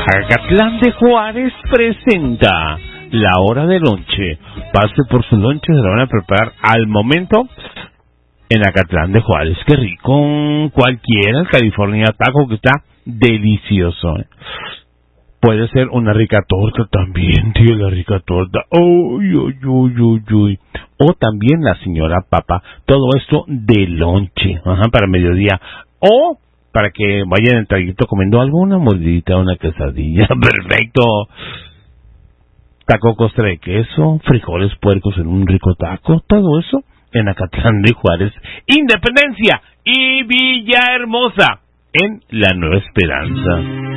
Acatlán de Juárez presenta la hora de lonche. Pase por su lonche, se lo van a preparar al momento en Acatlán de Juárez. Qué rico, cualquiera, el California Taco, que está delicioso. Puede ser una rica torta también, tío, la rica torta. Uy, uy, uy, uy, uy. O también la señora papa. Todo esto de lonche, para mediodía. O para que vayan en el trayecto comiendo alguna mordidita, una quesadilla. Perfecto. Taco costra de queso, frijoles puercos en un rico taco. Todo eso en Acatlán de Juárez, Independencia y Villahermosa, en La Nueva Esperanza.